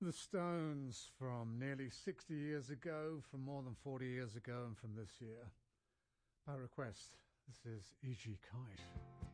The Stones from nearly 60 years ago, from more than 40 years ago, and from this year. By request, this is E.G. Kite.